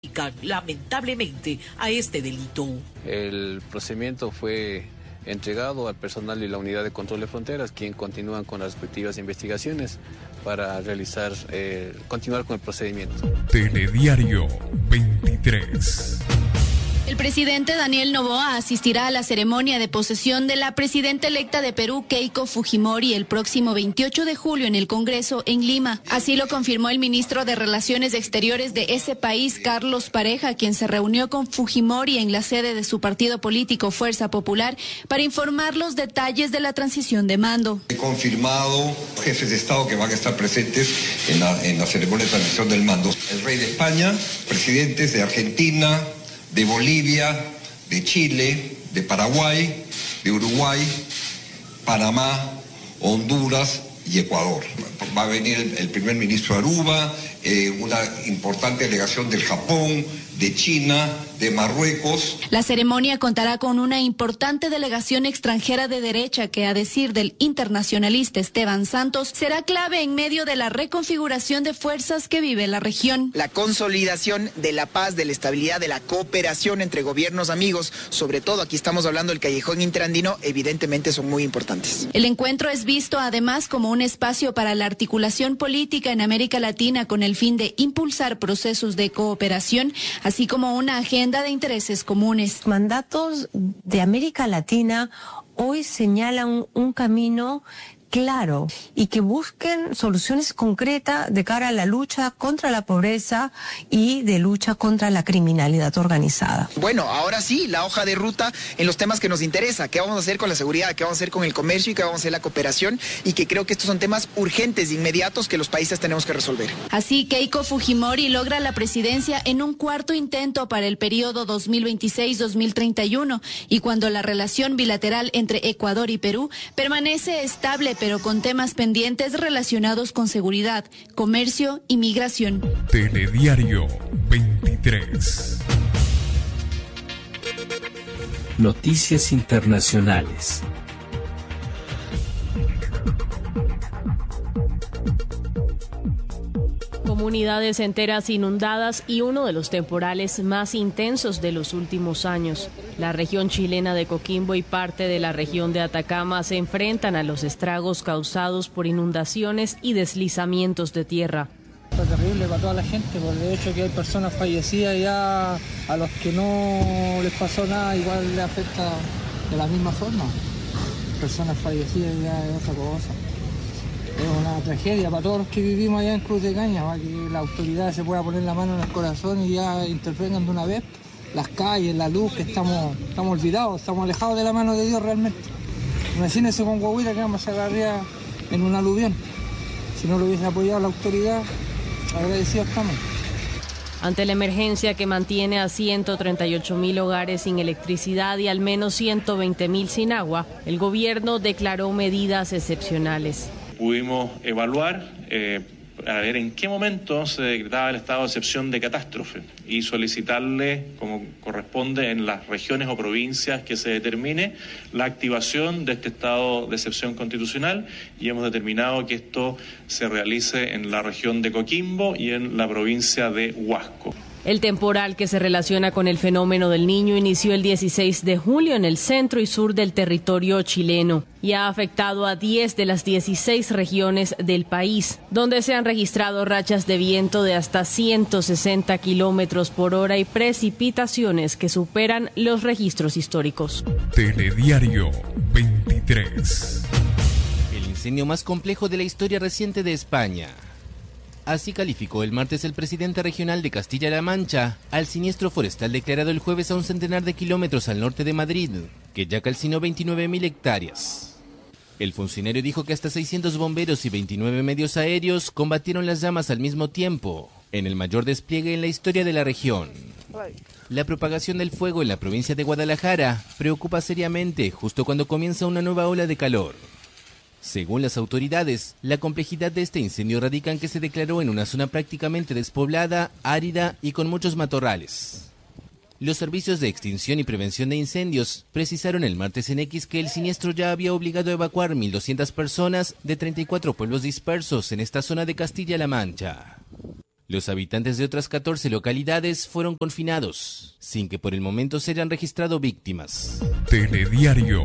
lamentablemente a este delito. El procedimiento fue entregado al personal de la Unidad de Control de Fronteras, quien continúan con las respectivas investigaciones para continuar con el procedimiento. Telediario 23. El presidente Daniel Noboa asistirá a la ceremonia de posesión de la presidenta electa de Perú, Keiko Fujimori, el próximo 28 de julio en el Congreso en Lima. Así lo confirmó el ministro de Relaciones Exteriores de ese país, Carlos Pareja, quien se reunió con Fujimori en la sede de su partido político Fuerza Popular para informar los detalles de la transición de mando. He confirmado jefes de Estado que van a estar presentes en la ceremonia de transición del mando. El rey de España, presidentes de Argentina, de Bolivia, de Chile, de Paraguay, de Uruguay, Panamá, Honduras y Ecuador. Va a venir el primer ministro Aruba, una importante delegación del Japón, de China, de Marruecos. La ceremonia contará con una importante delegación extranjera de derecha que, a decir del internacionalista Esteban Santos, será clave en medio de la reconfiguración de fuerzas que vive la región. La consolidación de la paz, de la estabilidad, de la cooperación entre gobiernos amigos, sobre todo aquí estamos hablando del callejón interandino, evidentemente son muy importantes. El encuentro es visto además como un espacio para la articulación política en América Latina con el fin de impulsar procesos de cooperación, así como una agenda de intereses comunes. Mandatos de América Latina hoy señalan un camino claro y que busquen soluciones concretas de cara a la lucha contra la pobreza y de lucha contra la criminalidad organizada. Bueno, ahora sí, la hoja de ruta en los temas que nos interesa, qué vamos a hacer con la seguridad, qué vamos a hacer con el comercio y qué vamos a hacer la cooperación, y que creo que estos son temas urgentes, inmediatos, que los países tenemos que resolver. Así, Keiko Fujimori logra la presidencia en un cuarto intento para el periodo 2026-2031, y cuando la relación bilateral entre Ecuador y Perú permanece estable, pero con temas pendientes relacionados con seguridad, comercio y migración. Telediario 23. Noticias internacionales. Comunidades enteras inundadas y uno de los temporales más intensos de los últimos años. La región chilena de Coquimbo y parte de la región de Atacama se enfrentan a los estragos causados por inundaciones y deslizamientos de tierra. Es terrible para toda la gente, por el hecho que hay personas fallecidas, ya a los que no les pasó nada igual les afecta de la misma forma. Personas fallecidas ya es otra cosa. Es una tragedia para todos los que vivimos allá en Cruz de Caña, para que la autoridad se pueda poner la mano en el corazón y ya intervengan de una vez. Las calles, la luz, que estamos olvidados, estamos alejados de la mano de Dios realmente. Imagínense con Coahuila que vamos a agarrar en un aluvión. Si no lo hubiese apoyado la autoridad, agradecidos estamos. Ante la emergencia que mantiene a 138.000 hogares sin electricidad y al menos 120.000 sin agua, el gobierno declaró medidas excepcionales. Pudimos evaluar a ver en qué momento se decretaba el estado de excepción de catástrofe y solicitarle, como corresponde en las regiones o provincias que se determine, la activación de este estado de excepción constitucional, y hemos determinado que esto se realice en la región de Coquimbo y en la provincia de Huasco. El temporal, que se relaciona con el fenómeno del Niño, inició el 16 de julio en el centro y sur del territorio chileno y ha afectado a 10 de las 16 regiones del país, donde se han registrado rachas de viento de hasta 160 kilómetros por hora y precipitaciones que superan los registros históricos. Telediario 23. El incendio más complejo de la historia reciente de España. Así calificó el martes el presidente regional de Castilla-La Mancha al siniestro forestal declarado el jueves a un centenar de kilómetros al norte de Madrid, que ya calcinó 29.000 hectáreas. El funcionario dijo que hasta 600 bomberos y 29 medios aéreos combatieron las llamas al mismo tiempo, en el mayor despliegue en la historia de la región. La propagación del fuego en la provincia de Guadalajara preocupa seriamente justo cuando comienza una nueva ola de calor. Según las autoridades, la complejidad de este incendio radica en que se declaró en una zona prácticamente despoblada, árida y con muchos matorrales. Los servicios de extinción y prevención de incendios precisaron el martes en X que el siniestro ya había obligado a evacuar 1.200 personas de 34 pueblos dispersos en esta zona de Castilla-La Mancha. Los habitantes de otras 14 localidades fueron confinados, sin que por el momento se hayan registrado víctimas. Telediario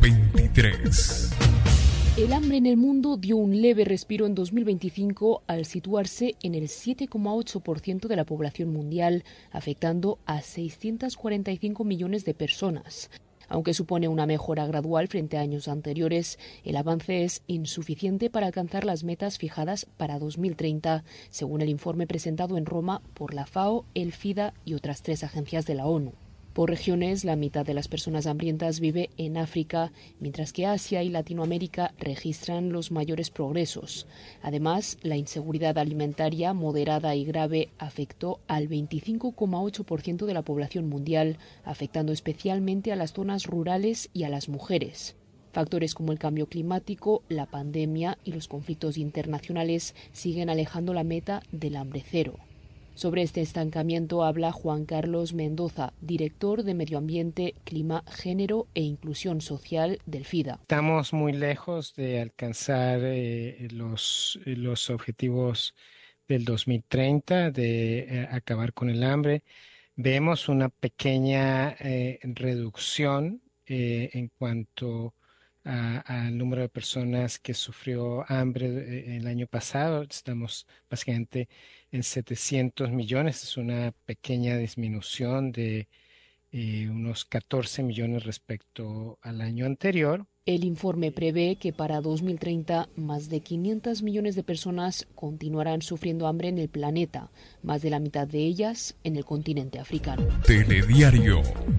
23. El hambre en el mundo dio un leve respiro en 2025 al situarse en el 7,8% de la población mundial, afectando a 645 millones de personas. Aunque supone una mejora gradual frente a años anteriores, el avance es insuficiente para alcanzar las metas fijadas para 2030, según el informe presentado en Roma por la FAO, el FIDA y otras 3 agencias de la ONU. Por regiones, la mitad de las personas hambrientas vive en África, mientras que Asia y Latinoamérica registran los mayores progresos. Además, la inseguridad alimentaria moderada y grave afectó al 25,8% de la población mundial, afectando especialmente a las zonas rurales y a las mujeres. Factores como el cambio climático, la pandemia y los conflictos internacionales siguen alejando la meta del hambre cero. Sobre este estancamiento habla Juan Carlos Mendoza, director de Medio Ambiente, Clima, Género e Inclusión Social del FIDA. Estamos muy lejos de alcanzar los objetivos del 2030, de acabar con el hambre. Vemos una pequeña reducción en cuanto al número de personas que sufrió hambre el año pasado. Estamos básicamente en 700 millones, es una pequeña disminución de unos 14 millones respecto al año anterior. El informe prevé que para 2030 más de 500 millones de personas continuarán sufriendo hambre en el planeta, más de la mitad de ellas en el continente africano. Telediario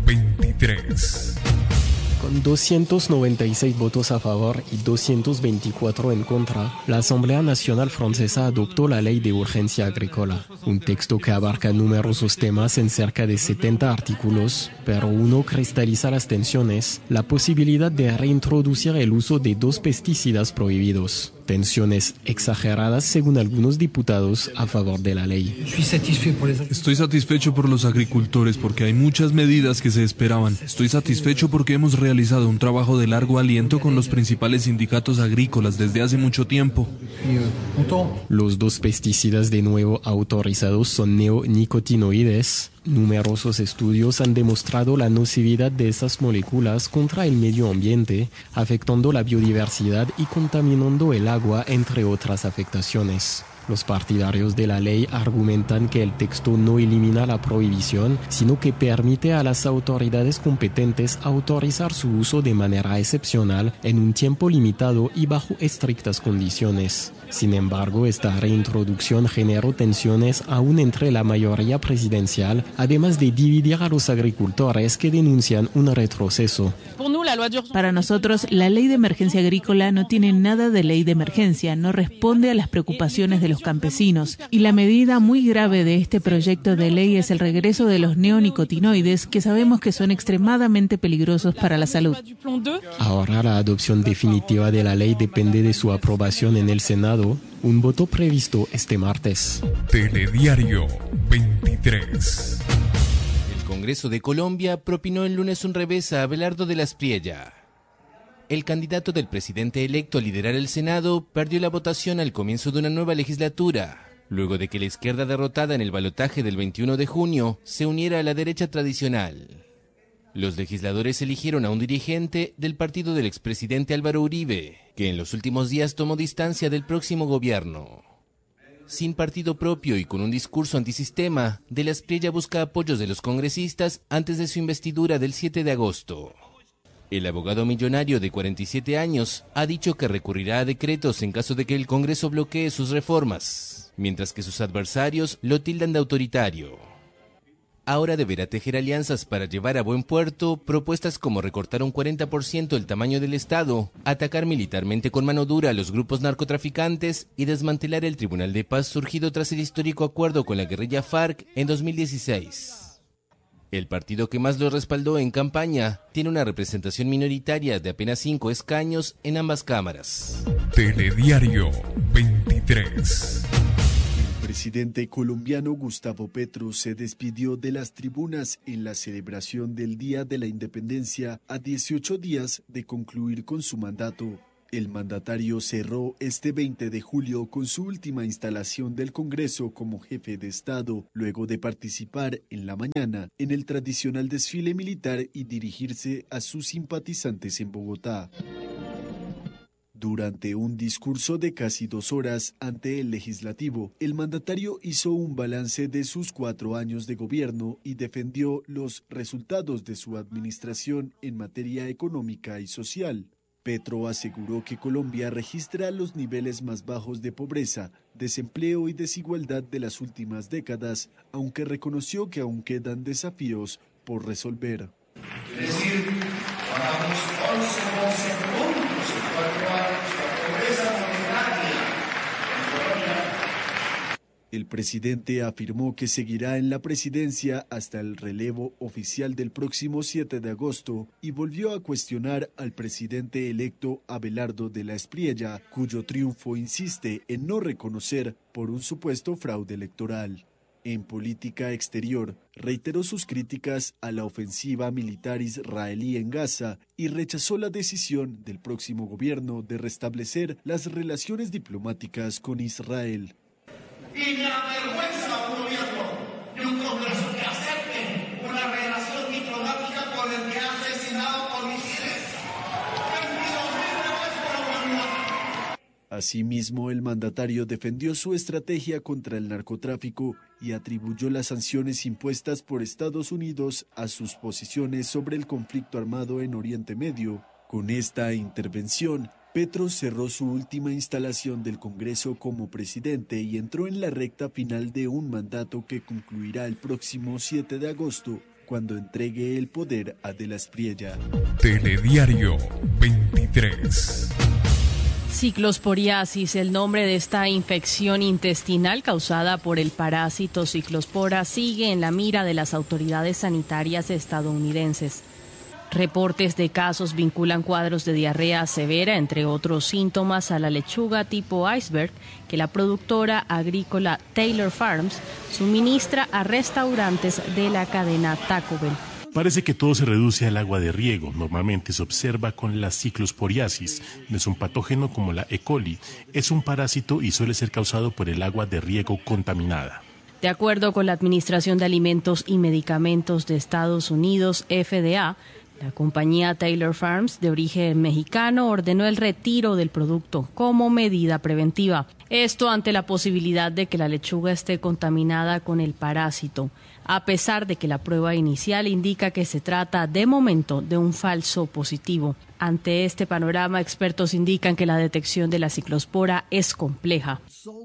23. Con 296 votos a favor y 224 en contra, la Asamblea Nacional Francesa adoptó la Ley de Urgencia Agrícola, un texto que abarca numerosos temas en cerca de 70 artículos, pero uno cristaliza las tensiones, la posibilidad de reintroducir el uso de 2 pesticidas prohibidos. Tensiones exageradas según algunos diputados a favor de la ley. Estoy satisfecho por los agricultores porque hay muchas medidas que se esperaban. Estoy satisfecho porque hemos realizado un trabajo de largo aliento con los principales sindicatos agrícolas desde hace mucho tiempo. Los 2 pesticidas de nuevo autorizados son neonicotinoides. Numerosos estudios han demostrado la nocividad de esas moléculas contra el medio ambiente, afectando la biodiversidad y contaminando el agua, entre otras afectaciones. Los partidarios de la ley argumentan que el texto no elimina la prohibición, sino que permite a las autoridades competentes autorizar su uso de manera excepcional, en un tiempo limitado y bajo estrictas condiciones. Sin embargo, esta reintroducción generó tensiones aún entre la mayoría presidencial, además de dividir a los agricultores que denuncian un retroceso. Para nosotros, la ley de emergencia agrícola no tiene nada de ley de emergencia, no responde a las preocupaciones de los campesinos. Y la medida muy grave de este proyecto de ley es el regreso de los neonicotinoides, que sabemos que son extremadamente peligrosos para la salud. Ahora la adopción definitiva de la ley depende de su aprobación en el Senado, un voto previsto este martes. Telediario 23. El Congreso de Colombia propinó el lunes un revés a Abelardo de la Espriella. El candidato del presidente electo a liderar el Senado perdió la votación al comienzo de una nueva legislatura, luego de que la izquierda derrotada en el balotaje del 21 de junio se uniera a la derecha tradicional. Los legisladores eligieron a un dirigente del partido del expresidente Álvaro Uribe, que en los últimos días tomó distancia del próximo gobierno. Sin partido propio y con un discurso antisistema, de la Espriella busca apoyos de los congresistas antes de su investidura del 7 de agosto. El abogado millonario de 47 años ha dicho que recurrirá a decretos en caso de que el Congreso bloquee sus reformas, mientras que sus adversarios lo tildan de autoritario. Ahora deberá tejer alianzas para llevar a buen puerto propuestas como recortar un 40% el tamaño del Estado, atacar militarmente con mano dura a los grupos narcotraficantes y desmantelar el Tribunal de Paz surgido tras el histórico acuerdo con la guerrilla FARC en 2016. El partido que más lo respaldó en campaña tiene una representación minoritaria de apenas 5 escaños en ambas cámaras. Telediario 23. El presidente colombiano Gustavo Petro se despidió de las tribunas en la celebración del Día de la Independencia a 18 días de concluir con su mandato. El mandatario cerró este 20 de julio con su última instalación del Congreso como jefe de Estado, luego de participar en la mañana en el tradicional desfile militar y dirigirse a sus simpatizantes en Bogotá. Durante un discurso de casi 2 horas ante el legislativo, el mandatario hizo un balance de sus 4 años de gobierno y defendió los resultados de su administración en materia económica y social. Petro aseguró que Colombia registra los niveles más bajos de pobreza, desempleo y desigualdad de las últimas décadas, aunque reconoció que aún quedan desafíos por resolver. Es decir, pagamos 11 puntos en 4 años la pobreza monetaria en Colombia. El presidente afirmó que seguirá en la presidencia hasta el relevo oficial del próximo 7 de agosto y volvió a cuestionar al presidente electo Abelardo de la Espriella, cuyo triunfo insiste en no reconocer por un supuesto fraude electoral. En política exterior, reiteró sus críticas a la ofensiva militar israelí en Gaza y rechazó la decisión del próximo gobierno de restablecer las relaciones diplomáticas con Israel. Y me avergüenza un gobierno y un Congreso que acepte una relación diplomática con el que ha asesinado con misiles 22.000 bebés por la humanidad. Asimismo, el mandatario defendió su estrategia contra el narcotráfico y atribuyó las sanciones impuestas por Estados Unidos a sus posiciones sobre el conflicto armado en Oriente Medio. Con esta intervención, Petro cerró su última instalación del Congreso como presidente y entró en la recta final de un mandato que concluirá el próximo 7 de agosto, cuando entregue el poder a De la Espriella. Telediario 23. Ciclosporiasis, el nombre de esta infección intestinal causada por el parásito Ciclospora, sigue en la mira de las autoridades sanitarias estadounidenses. Reportes de casos vinculan cuadros de diarrea severa, entre otros síntomas, a la lechuga tipo iceberg que la productora agrícola Taylor Farms suministra a restaurantes de la cadena Taco Bell. Parece que todo se reduce al agua de riego. Normalmente se observa con la ciclosporiasis. No es un patógeno como la E. coli. Es un parásito y suele ser causado por el agua de riego contaminada. De acuerdo con la Administración de Alimentos y Medicamentos de Estados Unidos, FDA, la compañía Taylor Farms, de origen mexicano, ordenó el retiro del producto como medida preventiva. Esto ante la posibilidad de que la lechuga esté contaminada con el parásito, a pesar de que la prueba inicial indica que se trata de momento de un falso positivo. Ante este panorama, expertos indican que la detección de la ciclospora es compleja.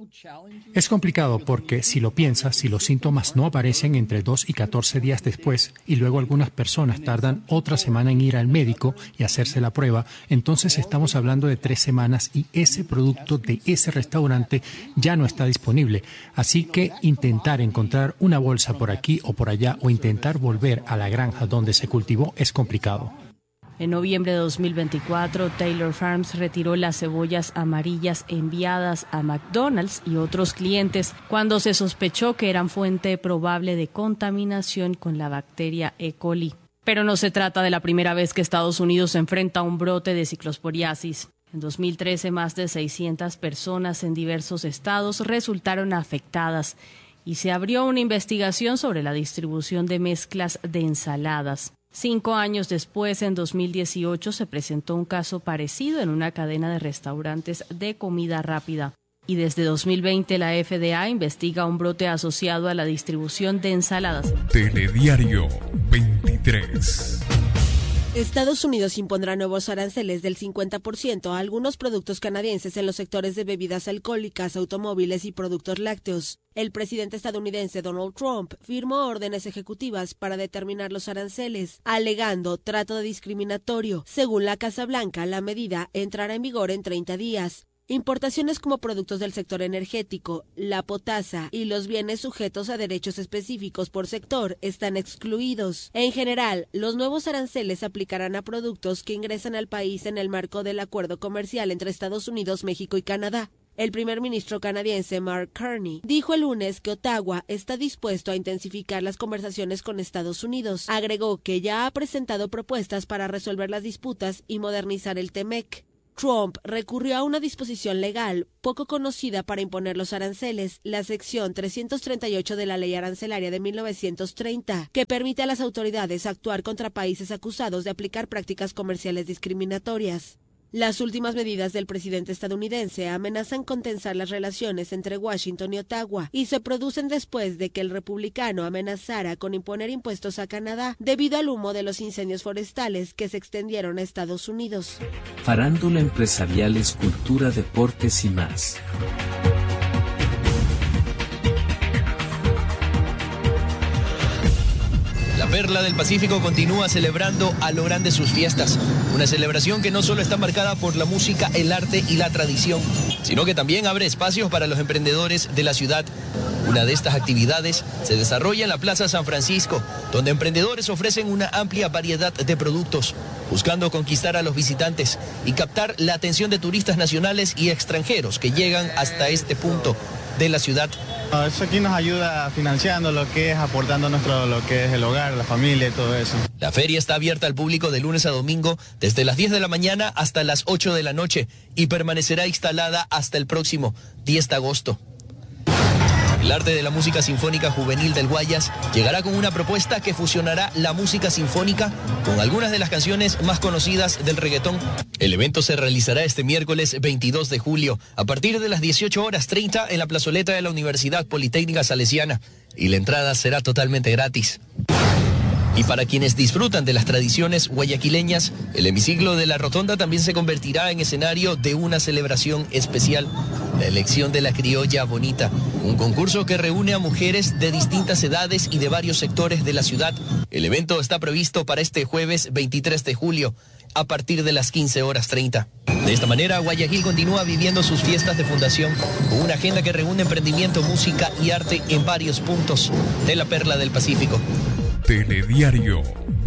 Es complicado porque, si lo piensas, si los síntomas no aparecen entre 2 y 14 días después y luego algunas personas tardan otra semana en ir al médico y hacerse la prueba, entonces estamos hablando de 3 semanas y ese producto de ese restaurante ya no está disponible. Así que intentar encontrar una bolsa por aquí o por allá o intentar volver a la granja donde se cultivó es complicado. En noviembre de 2024, Taylor Farms retiró las cebollas amarillas enviadas a McDonald's y otros clientes cuando se sospechó que eran fuente probable de contaminación con la bacteria E. coli. Pero no se trata de la primera vez que Estados Unidos se enfrenta a un brote de ciclosporiasis. En 2013, más de 600 personas en diversos estados resultaron afectadas y se abrió una investigación sobre la distribución de mezclas de ensaladas. 5 años después, en 2018, se presentó un caso parecido en una cadena de restaurantes de comida rápida. Y desde 2020 la FDA investiga un brote asociado a la distribución de ensaladas. Telediario 23. Estados Unidos impondrá nuevos aranceles del 50% a algunos productos canadienses en los sectores de bebidas alcohólicas, automóviles y productos lácteos. El presidente estadounidense Donald Trump firmó órdenes ejecutivas para determinar los aranceles, alegando trato discriminatorio. Según la Casa Blanca, la medida entrará en vigor en 30 días. Importaciones como productos del sector energético, la potasa y los bienes sujetos a derechos específicos por sector están excluidos. En general, los nuevos aranceles aplicarán a productos que ingresan al país en el marco del acuerdo comercial entre Estados Unidos, México y Canadá. El primer ministro canadiense Mark Carney dijo el lunes que Ottawa está dispuesto a intensificar las conversaciones con Estados Unidos. Agregó que ya ha presentado propuestas para resolver las disputas y modernizar el TEMEC. Trump recurrió a una disposición legal poco conocida para imponer los aranceles, la sección 338 de la Ley Arancelaria de 1930, que permite a las autoridades actuar contra países acusados de aplicar prácticas comerciales discriminatorias. Las últimas medidas del presidente estadounidense amenazan con tensar las relaciones entre Washington y Ottawa y se producen después de que el republicano amenazara con imponer impuestos a Canadá debido al humo de los incendios forestales que se extendieron a Estados Unidos. Farándula, empresariales, cultura, deportes y más. La Perla del Pacífico continúa celebrando a lo grande sus fiestas. Una celebración que no solo está marcada por la música, el arte y la tradición, sino que también abre espacios para los emprendedores de la ciudad. Una de estas actividades se desarrolla en la Plaza San Francisco, donde emprendedores ofrecen una amplia variedad de productos, buscando conquistar a los visitantes y captar la atención de turistas nacionales y extranjeros que llegan hasta este punto de la ciudad. Eso aquí nos ayuda financiando lo que es, aportando lo que es el hogar, la familia y todo eso. La feria está abierta al público de lunes a domingo desde las 10 de la mañana hasta las 8 de la noche y permanecerá instalada hasta el próximo 10 de agosto. El arte de la música sinfónica juvenil del Guayas llegará con una propuesta que fusionará la música sinfónica con algunas de las canciones más conocidas del reggaetón. El evento se realizará este miércoles 22 de julio a partir de las 18:30 en la plazoleta de la Universidad Politécnica Salesiana y la entrada será totalmente gratis. Y para quienes disfrutan de las tradiciones guayaquileñas, el hemiciclo de la Rotonda también se convertirá en escenario de una celebración especial, la elección de la criolla bonita, un concurso que reúne a mujeres de distintas edades y de varios sectores de la ciudad. El evento está previsto para este jueves 23 de julio, a partir de las 15:30. De esta manera, Guayaquil continúa viviendo sus fiestas de fundación con una agenda que reúne emprendimiento, música y arte en varios puntos de la Perla del Pacífico. Telediario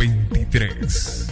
23.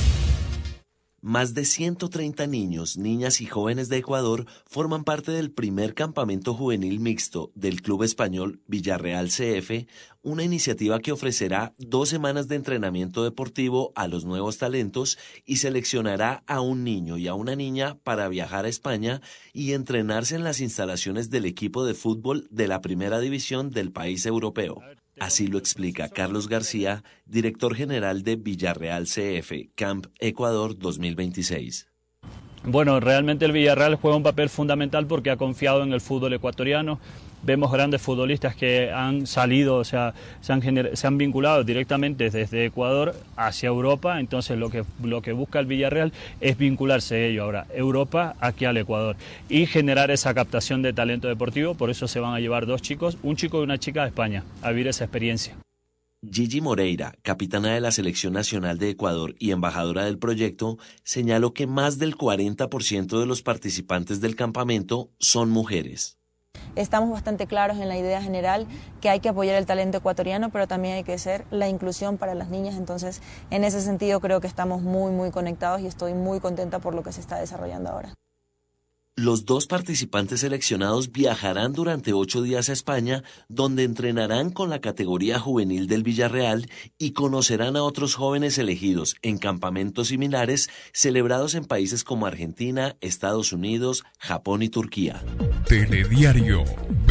Más de 130 niños, niñas y jóvenes de Ecuador forman parte del primer campamento juvenil mixto del club español Villarreal CF, una iniciativa que ofrecerá 2 semanas de entrenamiento deportivo a los nuevos talentos y seleccionará a un niño y a una niña para viajar a España y entrenarse en las instalaciones del equipo de fútbol de la primera división del país europeo. Así lo explica Carlos García, director general de Villarreal CF, Camp Ecuador 2026. Bueno, realmente el Villarreal juega un papel fundamental porque ha confiado en el fútbol ecuatoriano. Vemos grandes futbolistas que han salido, o sea, se han vinculado directamente desde Ecuador hacia Europa. Entonces lo que busca el Villarreal es vincularse ellos ahora, Europa aquí al Ecuador, y generar esa captación de talento deportivo. Por eso se van a llevar 2 chicos, un chico y una chica a España, a vivir esa experiencia. Gigi Moreira, capitana de la Selección Nacional de Ecuador y embajadora del proyecto, señaló que más del 40% de los participantes del campamento son mujeres. Estamos bastante claros en la idea general que hay que apoyar el talento ecuatoriano, pero también hay que hacer la inclusión para las niñas. Entonces, en ese sentido creo que estamos muy conectados y estoy muy contenta por lo que se está desarrollando ahora. Los 2 participantes seleccionados viajarán durante 8 días a España, donde entrenarán con la categoría juvenil del Villarreal y conocerán a otros jóvenes elegidos en campamentos similares celebrados en países como Argentina, Estados Unidos, Japón y Turquía. Telediario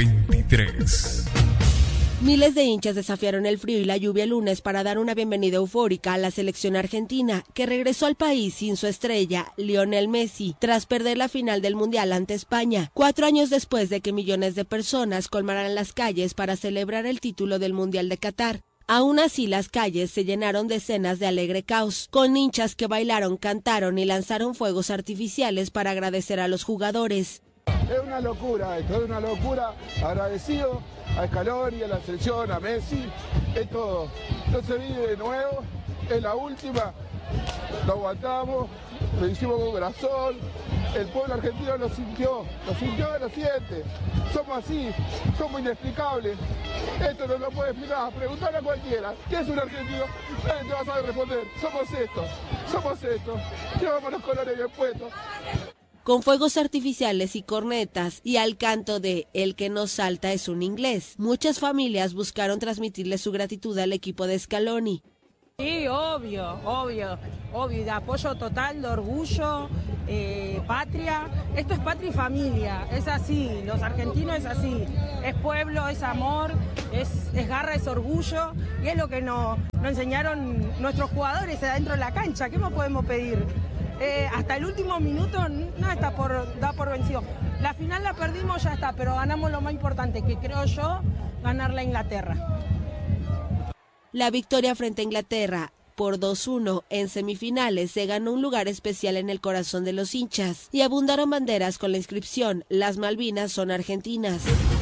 23. Miles de hinchas desafiaron el frío y la lluvia el lunes para dar una bienvenida eufórica a la selección argentina, que regresó al país sin su estrella, Lionel Messi, tras perder la final del Mundial ante España, 4 años después de que millones de personas colmaran las calles para celebrar el título del Mundial de Qatar. Aún así, las calles se llenaron de escenas de alegre caos, con hinchas que bailaron, cantaron y lanzaron fuegos artificiales para agradecer a los jugadores. Es una locura esto, es una locura. Agradecido a Scaloni, a la selección, a Messi, es todo. No se vive de nuevo, es la última, lo aguantamos, lo hicimos con corazón. El pueblo argentino lo sintió y lo siente. Somos así, somos inexplicables. Esto no lo puede explicar, preguntarle a cualquiera. ¿Qué es un argentino? Nadie te va a saber responder. Somos estos. Llevamos los colores bien puestos. Con fuegos artificiales y cornetas y al canto de El que no salta es un inglés, muchas familias buscaron transmitirle su gratitud al equipo de Scaloni. Sí, obvio. obvio, de apoyo total, de orgullo, patria. Esto es patria y familia, es así, los argentinos es así, es pueblo, es amor, es garra, es orgullo, y es lo que nos enseñaron nuestros jugadores adentro de la cancha. ¿Qué más podemos pedir? Hasta el último minuto nada está da por vencido. La final la perdimos, ya está, pero ganamos lo más importante, que creo yo, ganar la Inglaterra. La victoria frente a Inglaterra por 2-1 en semifinales se ganó un lugar especial en el corazón de los hinchas y abundaron banderas con la inscripción "Las Malvinas son argentinas".